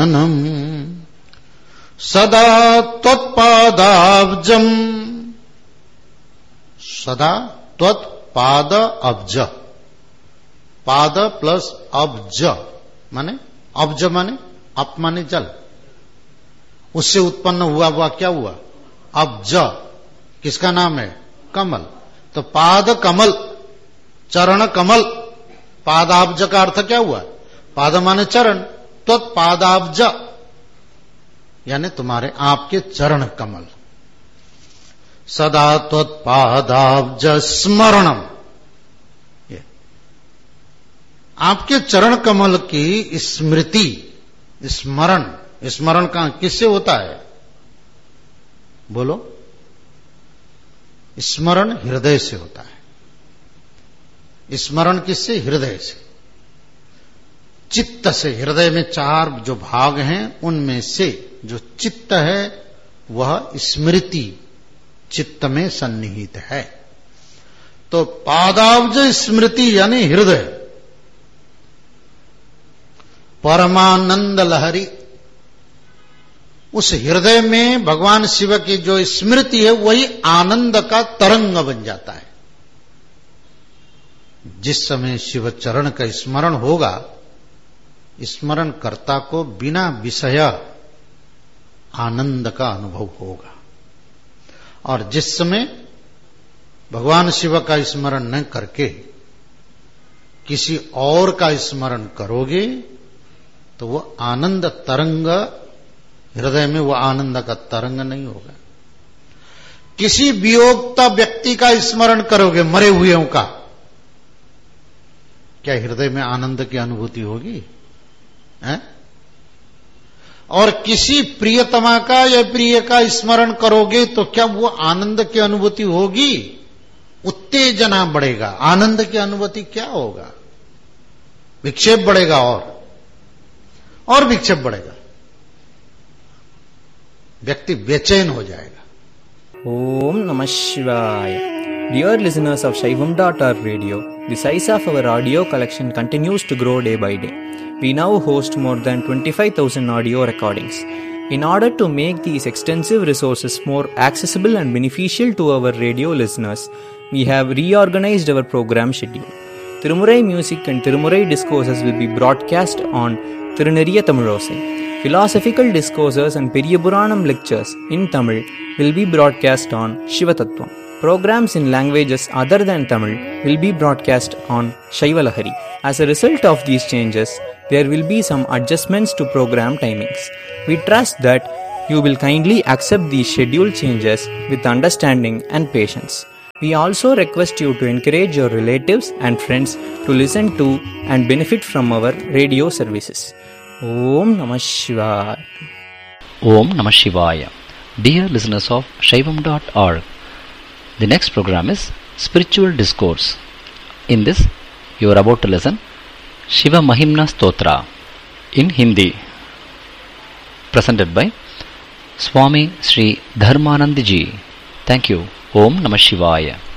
सदा त्वत्पादाब्जम, सदा त्वत्पाद अब्ज, पाद प्लस अब्ज माने, अब्ज माने अप माने जल, उससे उत्पन्न हुआ क्या हुआ? अब्ज। किसका नाम है? कमल। तो पाद कमल, चरण कमल, पादाब्ज का अर्थ क्या हुआ? पाद माने चरण, तो पादाब्ज यानी तुम्हारे आपके चरण कमल। सदा त्वत्पादाब्ज स्मरणम, आपके चरण कमल की स्मृति, स्मरण, स्मरण का किससे होता है? बोलो। स्मरण हृदय से होता है। स्मरण किससे? हृदय से, चित्त से। हृदय में 4 जो भाग हैं उनमें से जो चित्त है वह स्मृति चित्त में सन्निहित है। तो पादाब्ज स्मृति यानी हृदय, परमानंद लहरी, उस हृदय में भगवान शिव की जो स्मृति है वही आनंद का तरंग बन जाता है। जिस समय शिव चरण का स्मरण होगा, स्मरण कर्ता को बिना विषय आनंद का अनुभव होगा। और जिस समय भगवान शिव का स्मरण न करके किसी और का स्मरण करोगे तो वो आनंद तरंग हृदय में, वो आनंद का तरंग नहीं होगा। किसी वियोक्ता व्यक्ति का स्मरण करोगे, मरे हुएों का, क्या हृदय में आनंद की अनुभूति होगी? है? और किसी प्रियतमा का या प्रिय का स्मरण करोगे तो क्या वो आनंद की अनुभूति होगी? उत्तेजना बढ़ेगा। आनंद की अनुभूति क्या होगा? विक्षेप बढ़ेगा और विक्षेप बढ़ेगा, व्यक्ति बेचैन हो जाएगा। ओम नमः शिवाय। Dear listeners of Shaivam.org radio, the size of our audio collection continues to grow day by day. We now host more than 25,000 audio recordings. In order to make these extensive resources more accessible and beneficial to our radio listeners, we have reorganized our program schedule. Tirumurai music and Tirumurai discourses will be broadcast on Tiruneriya Tamilosai. Philosophical discourses and Periyapuranam lectures in Tamil will be broadcast on Shivatattvam. Programs in languages other than Tamil will be broadcast on Shaivalahari. As a result of these changes, there will be some adjustments to program timings. We trust that you will kindly accept these schedule changes with understanding and patience. We also request you to encourage your relatives and friends to listen to and benefit from our radio services. Om Namah Shivaya. Om Namah Shivaya. Dear listeners of Shaivam.org, the next program is Spiritual Discourse. In this, you are about to listen Shiva Mahimna Stotra in Hindi, presented by Swami Sri Dharmanand Ji. Thank you. Om Namah Shivaya.